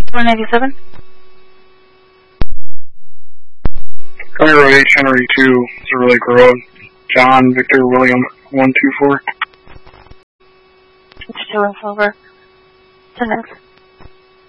197. Road H, Henry 2, Silver Lake Road. John Victor William 124. It's 2 over. To next.